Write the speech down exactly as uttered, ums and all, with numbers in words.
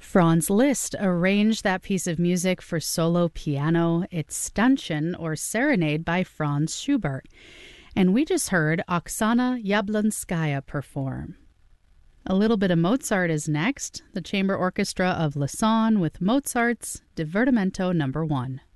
Franz Liszt arranged that piece of music for solo piano. It's Stanchen, or Serenade, by Franz Schubert. And we just heard Oksana Yablonskaya perform. A little bit of Mozart is next. The Chamber Orchestra of Lausanne with Mozart's Divertimento Number One.